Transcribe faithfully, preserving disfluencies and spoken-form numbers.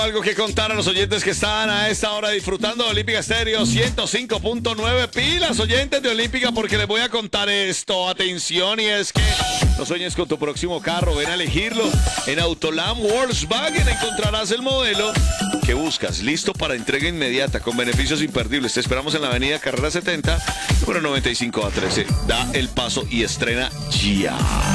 Algo que contar a los oyentes que están a esta hora disfrutando de Olímpica Estéreo ciento cinco punto nueve. Pilas, oyentes de Olímpica, porque les voy a contar esto. Atención, y es que no sueñes con tu próximo carro. Ven a elegirlo. En Autolam Volkswagen encontrarás el modelo que buscas, listo para entrega inmediata, con beneficios imperdibles. Te esperamos en la avenida Carrera setenta, número noventa y cinco a trece. Da el paso y estrena ya.